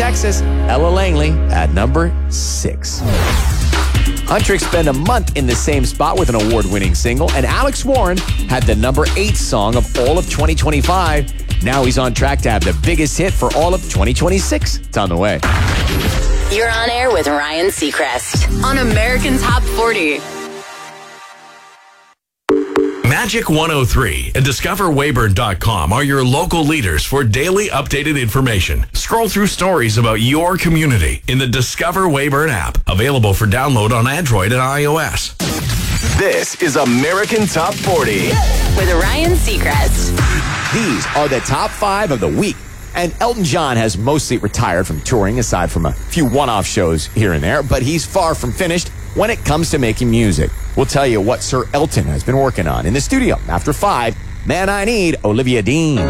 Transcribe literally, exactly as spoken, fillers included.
Texas, Ella Langley at number six. Huntrix spent a month in the same spot with an award-winning single, and Alex Warren had the number eight song of all of twenty twenty-five. Now he's on track to have the biggest hit for all of twenty twenty-six. It's on the way. You're on air with Ryan Seacrest on American Top forty. Magic one oh three and discover weyburn dot com are your local leaders for daily updated information. Scroll through stories about your community in the Discover Weyburn app, available for download on Android and iOS. This is American Top forty with Ryan Seacrest. These are the top five of the week. And Elton John has mostly retired from touring, aside from a few one-off shows here and there, but he's far from finished when it comes to making music. We'll tell you what Sir Elton has been working on in the studio. After five, Man I Need, Olivia Dean.